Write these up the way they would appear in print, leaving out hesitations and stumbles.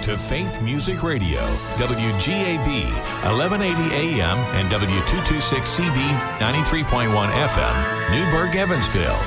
to Faith Music Radio, WGAB, 1180 AM and W226CB, 93.1 FM, Newburgh, Evansville.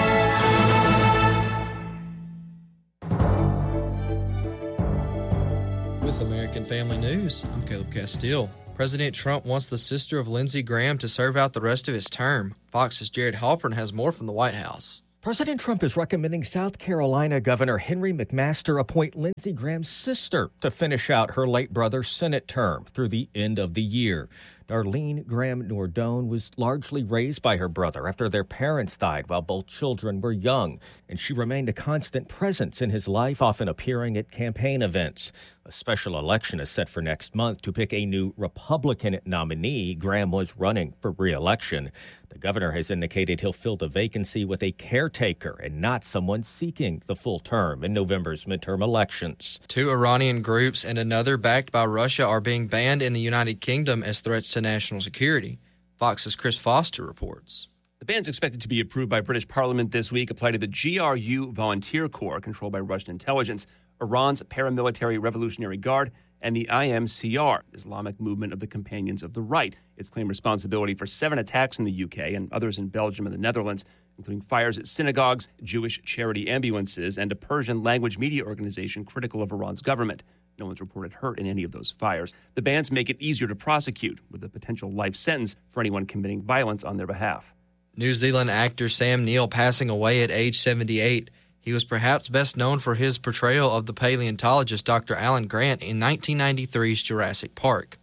With American Family News, I'm Caleb Castile. President Trump wants the sister of Lindsey Graham to serve out the rest of his term. Fox's Jared Halpern has more from the White House. President Trump is recommending South Carolina Governor Henry McMaster appoint Lindsey Graham's sister to finish out her late brother's Senate term through the end of the year. Darlene Graham Nordone was largely raised by her brother after their parents died while both children were young, and she remained a constant presence in his life, often appearing at campaign events. A special election is set for next month to pick a new Republican nominee. Graham was running for re-election. The governor has indicated he'll fill the vacancy with a caretaker and not someone seeking the full term in November's midterm elections. 2 Iranian groups and another backed by Russia are being banned in the United Kingdom as threats to national security. Fox's Chris Foster reports. The ban's expected to be approved by British Parliament this week, apply to the GRU Volunteer Corps, controlled by Russian intelligence, Iran's paramilitary Revolutionary Guard, and the IMCR, Islamic Movement of the Companions of the Right. It's claimed responsibility for 7 attacks in the UK and others in Belgium and the Netherlands, including fires at synagogues, Jewish charity ambulances, and a Persian language media organization critical of Iran's government. No one's reported hurt in any of those fires. The bans make it easier to prosecute, with a potential life sentence for anyone committing violence on their behalf. New Zealand actor Sam Neill passing away at age 78. He was perhaps best known for his portrayal of the paleontologist Dr. Alan Grant in 1993's Jurassic Park.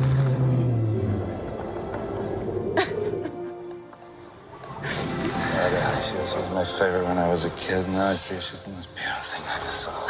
She was my favorite when I was a kid. Now I see she's the most beautiful thing I ever saw.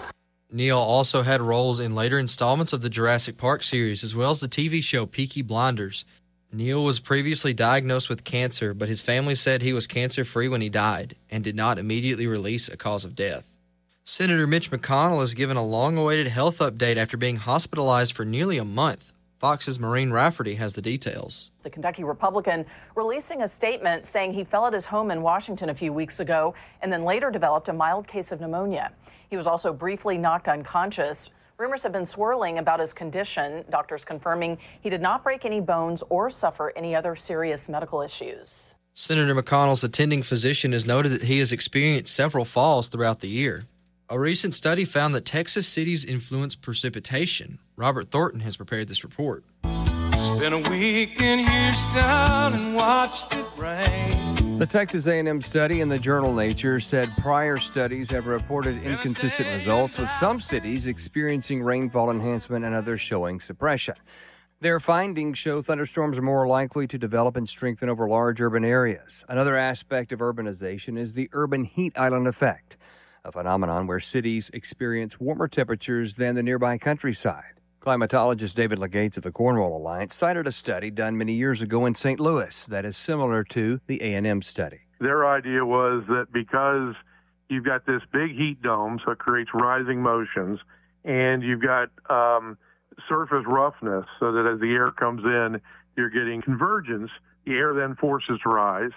Neil also had roles in later installments of the Jurassic Park series, as well as the TV show Peaky Blinders. Neil was previously diagnosed with cancer, but his family said he was cancer-free when he died and did not immediately release a cause of death. Senator Mitch McConnell is given a long-awaited health update after being hospitalized for nearly a month. Fox's Maureen Rafferty has the details. The Kentucky Republican releasing a statement saying he fell at his home in Washington a few weeks ago and then later developed a mild case of pneumonia. He was also briefly knocked unconscious. Rumors have been swirling about his condition, doctors confirming he did not break any bones or suffer any other serious medical issues. Senator McConnell's attending physician has noted that he has experienced several falls throughout the year. A recent study found that Texas cities influence precipitation. Robert Thornton has prepared this report. Spent a week in Houston and watched it rain. The Texas A&M study in the journal Nature said prior studies have reported inconsistent results, with some cities experiencing rainfall enhancement and others showing suppression. Their findings show thunderstorms are more likely to develop and strengthen over large urban areas. Another aspect of urbanization is the urban heat island effect, a phenomenon where cities experience warmer temperatures than the nearby countryside. Climatologist David Legates of the Cornwall Alliance cited a study done many years ago in St. Louis that is similar to the A&M study. Their idea was that because you've got this big heat dome, so it creates rising motions, and you've got surface roughness, so that as the air comes in, you're getting convergence. The air then forces rise,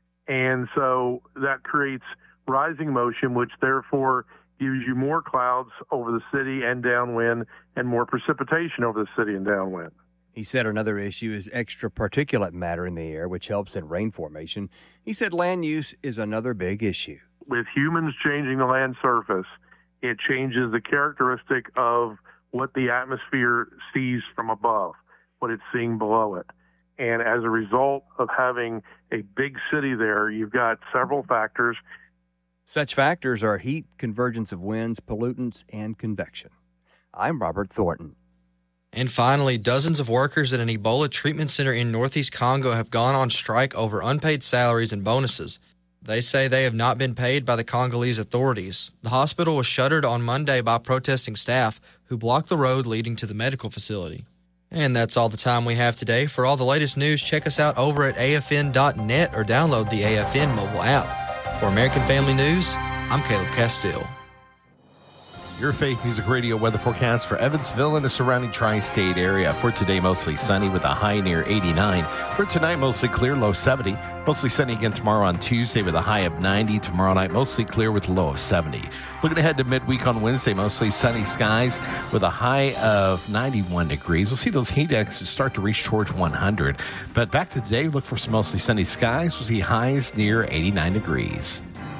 and so that creates rising motion, which therefore gives you more clouds over the city and downwind and more precipitation over the city and downwind. He said another issue is extra particulate matter in the air, which helps in rain formation. He said land use is another big issue. With humans changing the land surface, it changes the characteristic of what the atmosphere sees from above, what it's seeing below it. And as a result of having a big city there, you've got several factors. Such factors are heat, convergence of winds, pollutants, and convection. I'm Robert Thornton. And finally, dozens of workers at an Ebola treatment center in northeast Congo have gone on strike over unpaid salaries and bonuses. They say they have not been paid by the Congolese authorities. The hospital was shuttered on Monday by protesting staff who blocked the road leading to the medical facility. And that's all the time we have today. For all the latest news, check us out over at afn.net or download the AFN mobile app. For American Family News, I'm Caleb Castile. Your Faith Music Radio weather forecast for Evansville and the surrounding tri-state area. For today, mostly sunny with a high near 89. For tonight, mostly clear, low 70. Mostly sunny again tomorrow on Tuesday with a high of 90. Tomorrow night, mostly clear with a low of 70. Looking ahead to midweek on Wednesday, mostly sunny skies with a high of 91 degrees. We'll see those heat indexes start to reach towards 100. But back to today, look for some mostly sunny skies. We'll see highs near 89 degrees.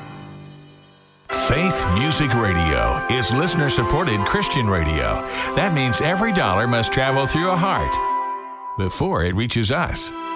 Faith Music Radio is listener-supported Christian radio. That means every dollar must travel through a heart before it reaches us.